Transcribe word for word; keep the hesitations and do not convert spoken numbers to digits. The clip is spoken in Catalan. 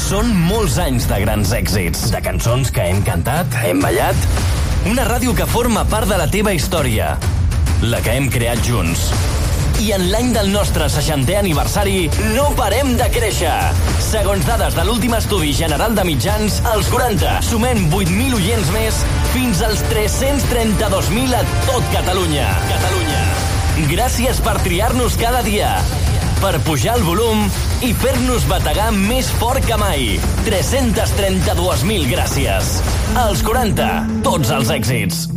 Són molts anys de grans èxits, de cançons que hem cantat, hem ballat. Una ràdio que forma part de la teva història, la que hem creat junts. I en l'any del nostre seixantè aniversari no parem de créixer. Segons dades de l'últim estudi general de mitjans, als quaranta sumem vuit mil oients més fins als tres-cents trenta-dos mil a tot Catalunya. Catalunya. Gràcies per triar-nos cada dia, per pujar el volum i fer-nos bategar més fort que mai. tres-cents trenta-dos mil gràcies. Als quaranta, tots els èxits.